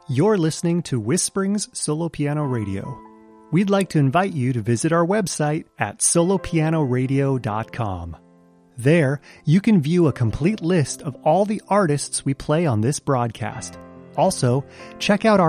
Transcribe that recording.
You're listening to Whisperings Solo Piano Radio. We'd like to invite you to visit our website at solopianoradio.com. There, you can view a complete list of all the artists we play on this broadcast. Also, check out our